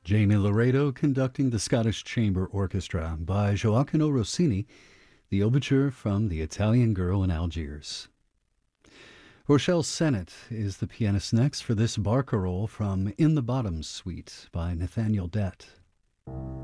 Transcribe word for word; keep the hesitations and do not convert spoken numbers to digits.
Jamie Laredo conducting the Scottish Chamber Orchestra by Gioacchino Rossini, the overture from The Italian Girl in Algiers. Rochelle Sennett is the pianist next for this barcarolle from In the Bottoms Suite by Nathaniel Dett.